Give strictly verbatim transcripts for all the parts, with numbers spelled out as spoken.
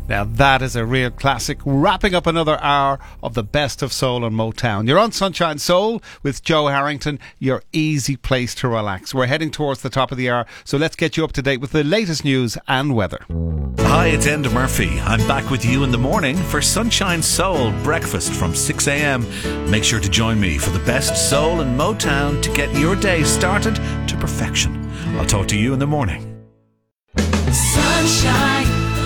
Now that is a real classic, wrapping up another hour of the best of soul and Motown. You're on Sunshine Soul with Joe Harrington, your easy place to relax. We're heading towards the top of the hour, so let's get you up to date with the latest news and weather. Hi, it's Enda Murphy. I'm back with you in the morning for Sunshine Soul breakfast from six a.m. Make sure to join me for the best soul and Motown to get your day started to perfection. I'll talk to you in the morning. Sunshine.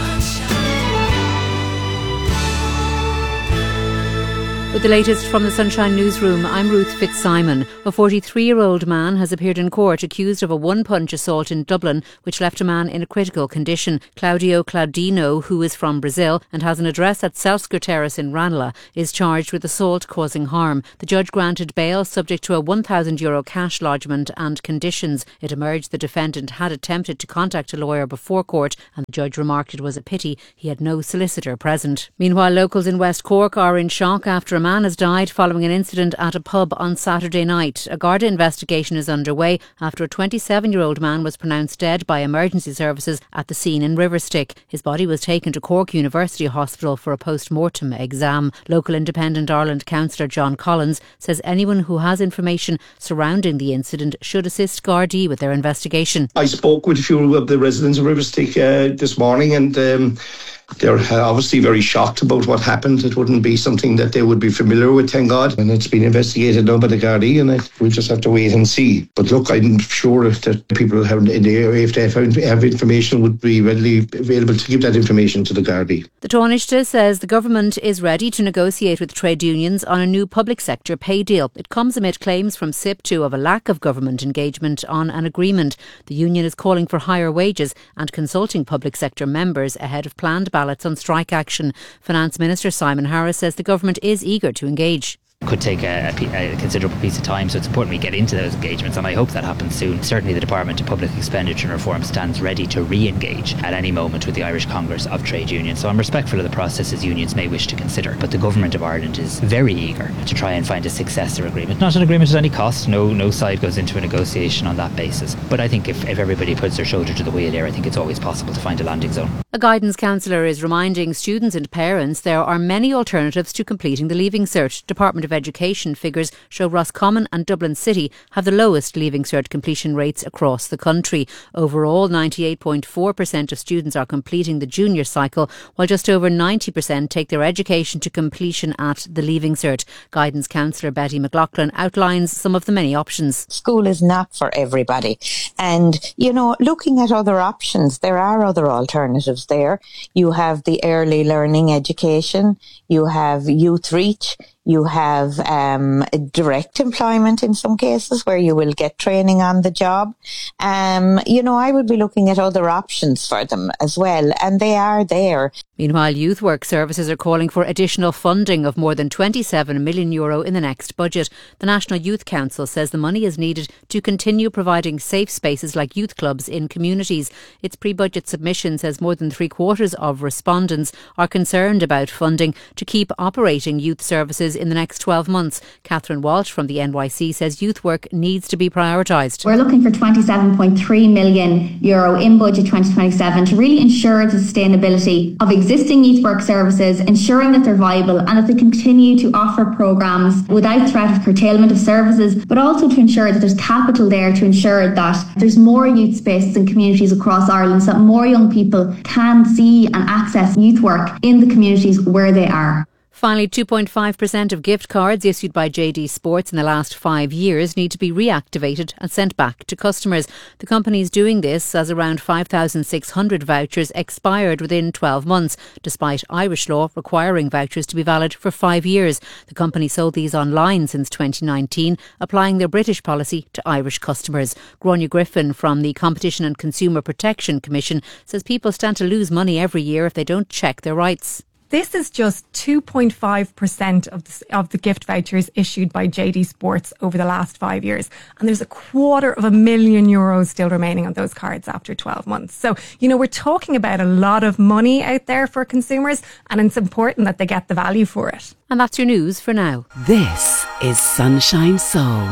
With the latest from the Sunshine Newsroom, I'm Ruth Fitzsimon. A forty-three-year-old man has appeared in court accused of a one-punch assault in Dublin, which left a man in a critical condition. Claudio Claudino, who is from Brazil and has an address at Selsker Terrace in Ranelagh, is charged with assault causing harm. The judge granted bail subject to a one thousand euro cash lodgement and conditions. It emerged the defendant had attempted to contact a lawyer before court, and the judge remarked it was a pity he had no solicitor present. Meanwhile, locals in West Cork are in shock after a A man has died following an incident at a pub on Saturday night. A Garda investigation is underway after a twenty-seven-year-old man was pronounced dead by emergency services at the scene in Riverstick. His body was taken to Cork University Hospital for a post-mortem exam. Local Independent Ireland councillor John Collins says anyone who has information surrounding the incident should assist Gardaí with their investigation. I spoke with a few of the residents of Riverstick uh, this morning, and um, they're obviously very shocked about what happened. It wouldn't be something that they would be familiar with, thank God. And it's been investigated now by the Gardaí, and it, we'll just have to wait and see. But look, I'm sure that people have in the area, if they have information, would be readily available to give that information to the Gardaí. The Taoiseach says the government is ready to negotiate with trade unions on a new public sector pay deal. It comes amid claims from S I P two of a lack of government engagement on an agreement. The union is calling for higher wages and consulting public sector members ahead of planned ballots on strike action. Finance Minister Simon Harris says the government is eager to engage. Could take a, a considerable piece of time, so it's important we get into those engagements, and I hope that happens soon. Certainly the Department of Public Expenditure and Reform stands ready to re-engage at any moment with the Irish Congress of Trade Unions, so I'm respectful of the processes unions may wish to consider, but the Government of Ireland is very eager to try and find a successor agreement. Not an agreement at any cost, no no side goes into a negotiation on that basis, but I think if, if everybody puts their shoulder to the wheel here, I think it's always possible to find a landing zone. A guidance counsellor is reminding students and parents there are many alternatives to completing the Leaving Cert. Department of Education figures show Roscommon and Dublin City have the lowest Leaving Cert completion rates across the country. Overall, ninety-eight point four percent of students are completing the junior cycle, while just over ninety percent take their education to completion at the Leaving Cert. Guidance counsellor Betty McLaughlin outlines some of the many options. School is not for everybody. And, you know, looking at other options, there are other alternatives there. You have the early learning education, you have Youth Reach, you have um, direct employment in some cases where you will get training on the job. Um, you know, I would be looking at other options for them as well, and they are there. Meanwhile, Youth Work Services are calling for additional funding of more than twenty-seven million euro in the next budget. The National Youth Council says the money is needed to continue providing safe spaces like youth clubs in communities. Its pre-budget submission says more than three quarters of respondents are concerned about funding to keep operating youth services in the next twelve months. Catherine Walsh from the N Y C says youth work needs to be prioritised. We're looking for twenty-seven point three million euro in budget twenty twenty-seven to really ensure the sustainability of existing youth work services, ensuring that they're viable and that they continue to offer programmes without threat of curtailment of services, but also to ensure that there's capital there to ensure that there's more youth spaces in communities across Ireland so that more young people can see and access youth work in the communities where they are. Finally, two point five percent of gift cards issued by J D Sports in the last five years need to be reactivated and sent back to customers. The company is doing this as around five thousand six hundred vouchers expired within twelve months, despite Irish law requiring vouchers to be valid for five years. The company sold these online since twenty nineteen, applying their British policy to Irish customers. Gráinne Griffin from the Competition and Consumer Protection Commission says people stand to lose money every year if they don't check their rights. This is just two point five percent of the, of the gift vouchers issued by J D Sports over the last five years. And there's a quarter of a million euros still remaining on those cards after twelve months. So, you know, we're talking about a lot of money out there for consumers, and it's important that they get the value for it. And that's your news for now. This is Sunshine Soul.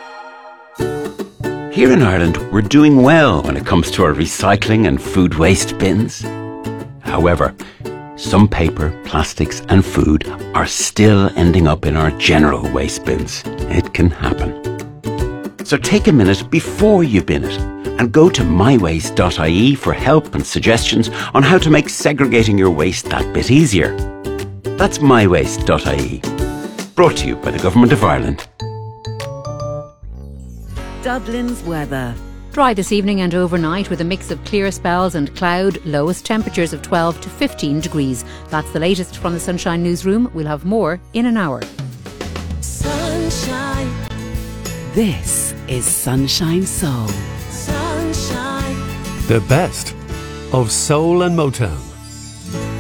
Here in Ireland, we're doing well when it comes to our recycling and food waste bins. However, some paper, plastics and food are still ending up in our general waste bins. It can happen. So take a minute before you bin it and go to my waste dot I E for help and suggestions on how to make segregating your waste that bit easier. That's my waste dot I E. Brought to you by the Government of Ireland. Dublin's weather. Dry this evening and overnight with a mix of clear spells and cloud, lowest temperatures of twelve to fifteen degrees. That's the latest from the Sunshine Newsroom. We'll have more in an hour. Sunshine. This is Sunshine Soul. Sunshine. The best of soul and Motown.